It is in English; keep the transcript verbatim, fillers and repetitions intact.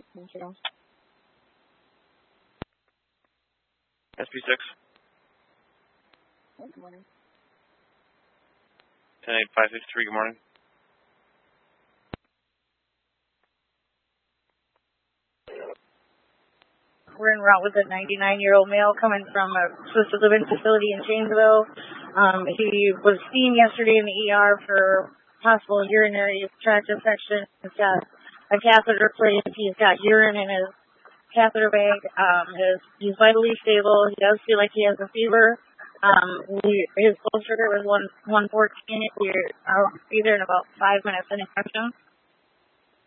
Thank you. S P six. Good morning. ten eight five six three, good morning. We're en route with a ninety-nine-year-old male coming from a assisted living facility in Janesville. Um, he was seen yesterday in the E R for possible urinary tract infection. He's got a catheter placed. He's got urine in his catheter bag. Um, his, he's vitally stable. He does feel like he has a fever. Um, we, his blood sugar was one one fourteen. We're I'll be there in about five minutes. Any questions?